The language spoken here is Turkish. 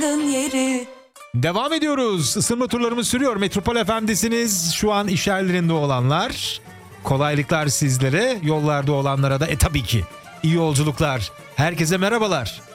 alnının yeri. Devam ediyoruz. Isınma turlarımız sürüyor. Metropol FM'desiniz. Şu an iş yerlerinde olanlar. Kolaylıklar sizlere. Yollarda olanlara da tabii ki iyi yolculuklar. Herkese merhabalar.